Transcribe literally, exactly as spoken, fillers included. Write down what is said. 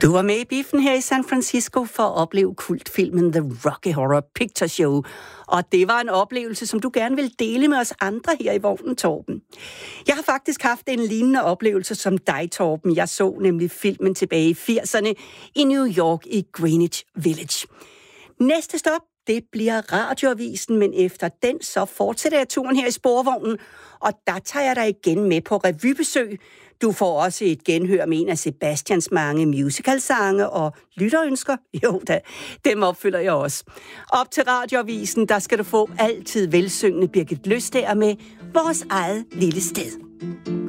Du var med i biffen her i San Francisco for at opleve kultfilmen The Rocky Horror Picture Show. Og det var en oplevelse, som du gerne vil dele med os andre her i vognen, Torben. Jeg har faktisk haft en lignende oplevelse som dig, Torben. Jeg så nemlig filmen tilbage i firserne i New York i Greenwich Village. Næste stop, det bliver Radioavisen, men efter den så fortsætter jeg turen her i sporvognen, og der tager jeg dig igen med på revybesøg. Du får også et genhør med en af Sebastians mange musicalsange og lytterønsker. Jo da, dem opfylder jeg også. Op til Radioavisen, der skal du få altid velsyngende Birgit Løstager med Vores eget lille sted.